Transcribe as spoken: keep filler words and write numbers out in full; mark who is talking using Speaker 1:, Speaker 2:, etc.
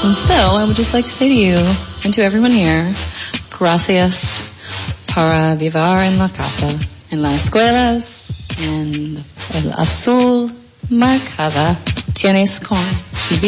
Speaker 1: And so I would just like to say to you and to everyone here, gracias para vivir en la casa, en las escuelas, en el azul marcada tienes con